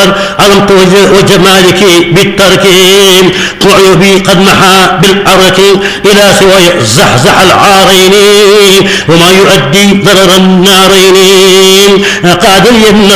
البصر عظمت وجمالك بالترك وعيوبي قد محى بالحرك إلى سوى زحزح العارين وما يؤدي ضرر النارين قاد لي